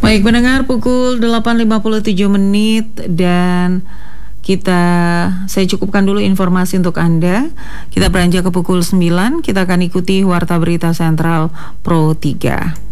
Baik pendengar, pukul 8.57 menit dan saya cukupkan dulu informasi untuk Anda. Kita beranjak ke pukul 9, kita akan ikuti Warta Berita Sentral Pro 3.